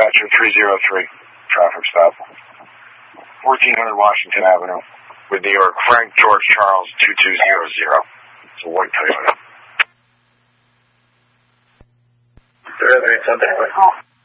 dispatcher 303, traffic stop. 1400 Washington Avenue with New York. Frank George Charles 2200. It's a white Toyota. There is something.